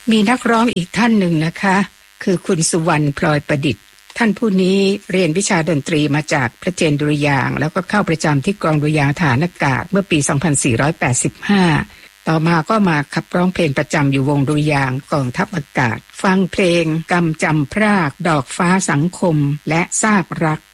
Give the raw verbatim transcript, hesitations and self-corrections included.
มีนักร้องอีกท่านหนึ่งนะคะคือคุณสุวรรณพลอยประดิษฐ์ท่านผู้นี้เรียนวิชาดนตรีมาจากพระเจนดุริยางค์แล้วก็เข้าประจำที่กองดุริยางค์ฐานอากาศเมื่อปีสองพันสี่ร้อยแปดสิบห้าต่อมาก็มาขับร้องเพลงประจำอยู่วงดุริยางค์กองทัพอากาศฟังเพลงกำจำพรากดอกฟ้าสังคมและซากรัก